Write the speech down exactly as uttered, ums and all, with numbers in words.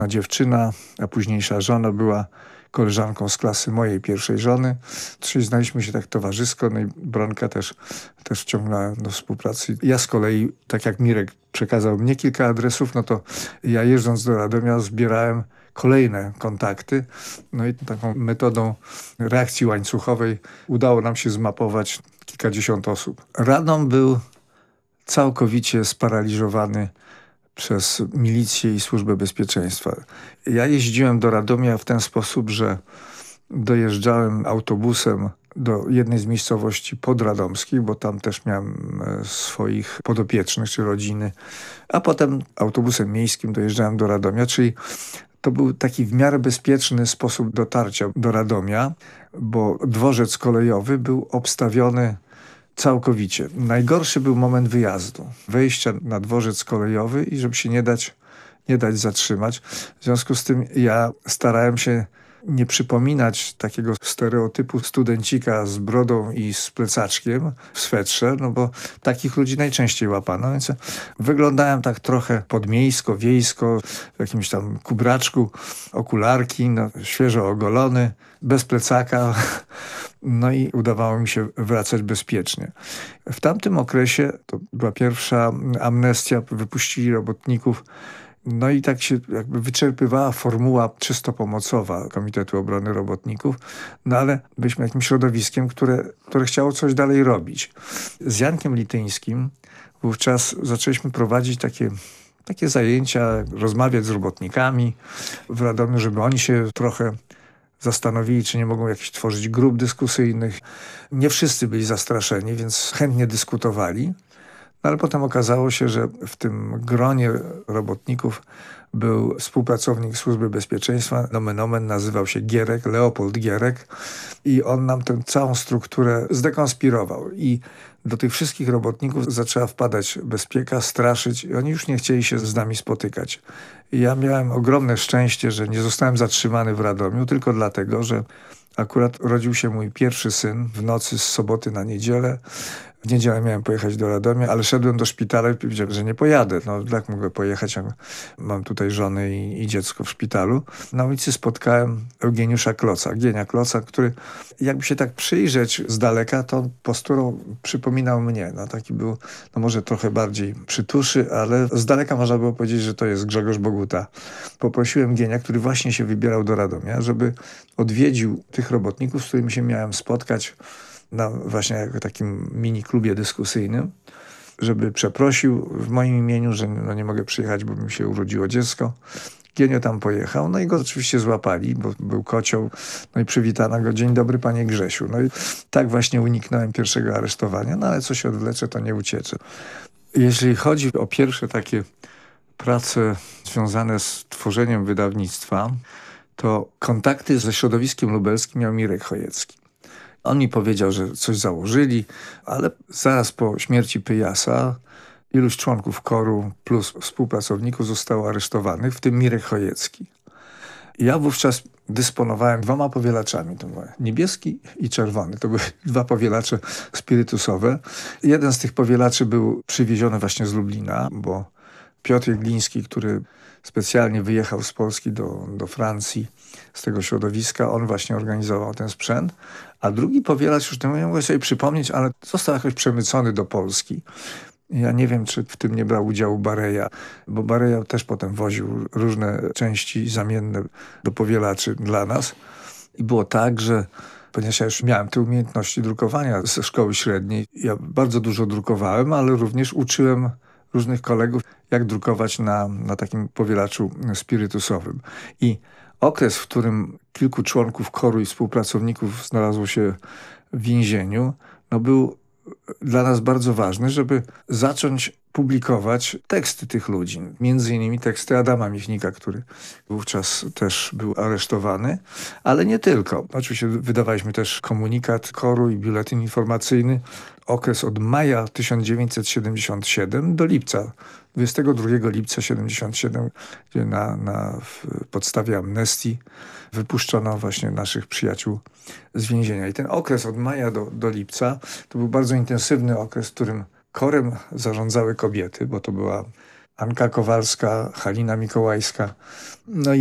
dziewczyna, a późniejsza żona była koleżanką z klasy mojej pierwszej żony. Czyli znaliśmy się tak towarzysko, no i Bronka też, też wciągnąłem do współpracy. Ja z kolei, tak jak Mirek przekazał mnie kilka adresów, no to ja jeżdżąc do Radomia zbierałem kolejne kontakty. No i taką metodą reakcji łańcuchowej udało nam się zmapować kilkadziesiąt osób. Radom był całkowicie sparaliżowany przez milicję i Służbę Bezpieczeństwa. Ja jeździłem do Radomia w ten sposób, że dojeżdżałem autobusem do jednej z miejscowości podradomskich, bo tam też miałem swoich podopiecznych czy rodziny, a potem autobusem miejskim dojeżdżałem do Radomia, czyli to był taki w miarę bezpieczny sposób dotarcia do Radomia, bo dworzec kolejowy był obstawiony całkowicie. Najgorszy był moment wyjazdu, wejścia na dworzec kolejowy i żeby się nie dać, nie dać zatrzymać. W związku z tym ja starałem się nie przypominać takiego stereotypu studencika z brodą i z plecaczkiem w swetrze, no bo takich ludzi najczęściej łapano, więc wyglądałem tak trochę podmiejsko, wiejsko, w jakimś tam kubraczku, okularki, no, świeżo ogolony, bez plecaka, no i udawało mi się wracać bezpiecznie. W tamtym okresie, to była pierwsza amnestia, wypuścili robotników. No i tak się jakby wyczerpywała formuła czysto pomocowa Komitetu Obrony Robotników, no ale byliśmy jakimś środowiskiem, które, które chciało coś dalej robić. Z Jankiem Lityńskim wówczas zaczęliśmy prowadzić takie, takie zajęcia, rozmawiać z robotnikami w Radomiu, żeby oni się trochę zastanowili, czy nie mogą jakichś tworzyć grup dyskusyjnych. Nie wszyscy byli zastraszeni, więc chętnie dyskutowali. No ale potem okazało się, że w tym gronie robotników był współpracownik Służby Bezpieczeństwa, nomen omen, nazywał się Gierek, Leopold Gierek i on nam tę całą strukturę zdekonspirował i do tych wszystkich robotników zaczęła wpadać bezpieka, straszyć i oni już nie chcieli się z nami spotykać. I ja miałem ogromne szczęście, że nie zostałem zatrzymany w Radomiu tylko dlatego, że akurat urodził się mój pierwszy syn w nocy z soboty na niedzielę. W niedzielę miałem pojechać do Radomia, ale szedłem do szpitala i powiedziałem, że nie pojadę. No jak mogę pojechać, jak mam tutaj żonę i, i dziecko w szpitalu. Na ulicy spotkałem Eugeniusza Kloca, Eugenia Kloca, który jakby się tak przyjrzeć z daleka, to posturą przypominał mnie. No taki był, no może trochę bardziej przytuszy, ale z daleka można było powiedzieć, że to jest Grzegorz Boguta. Poprosiłem Eugenia, który właśnie się wybierał do Radomia, żeby odwiedził tych robotników, z którymi się miałem spotkać na właśnie jako takim mini klubie dyskusyjnym, żeby przeprosił w moim imieniu, że no nie mogę przyjechać, bo mi się urodziło dziecko. Genio tam pojechał, no i go oczywiście złapali, bo był kocioł, no i przywitano go, dzień dobry panie Grzesiu. No i tak właśnie uniknąłem pierwszego aresztowania, no ale co się odwlecze, to nie uciecze. Jeśli chodzi o pierwsze takie prace związane z tworzeniem wydawnictwa, to kontakty ze środowiskiem lubelskim miał Mirek Chojecki. On mi powiedział, że coś założyli, ale zaraz po śmierci Pyjasa iluś członków koru plus współpracowników zostało aresztowanych, w tym Mirek Chojecki. Ja wówczas dysponowałem dwoma powielaczami, to były niebieski i czerwony. To były dwa powielacze spirytusowe. Jeden z tych powielaczy był przywieziony właśnie z Lublina, bo Piotr Jegliński, który specjalnie wyjechał z Polski do, do Francji, z tego środowiska, on właśnie organizował ten sprzęt. A drugi powielacz, już nie mogę sobie przypomnieć, ale został jakoś przemycony do Polski. Ja nie wiem, czy w tym nie brał udziału Bareja, bo Bareja też potem woził różne części zamienne do powielaczy dla nas. I było tak, że ponieważ ja już miałem te umiejętności drukowania ze szkoły średniej, ja bardzo dużo drukowałem, ale również uczyłem różnych kolegów, jak drukować na, na takim powielaczu spirytusowym. I okres, w którym kilku członków koru i współpracowników znalazło się w więzieniu, no był dla nas bardzo ważny, żeby zacząć publikować teksty tych ludzi. Między innymi teksty Adama Michnika, który wówczas też był aresztowany, ale nie tylko. Oczywiście wydawaliśmy też komunikat koru i biuletyn informacyjny. Okres od maja tysiąc dziewięćset siedemdziesiątego siódmego do lipca, dwudziestego drugiego lipca siedemdziesiątego siódmego, gdzie na, na podstawie amnestii wypuszczono właśnie naszych przyjaciół z więzienia. I ten okres od maja do, do lipca to był bardzo intensywny okres, w którym korem zarządzały kobiety, bo to była Anka Kowalska, Halina Mikołajska. No i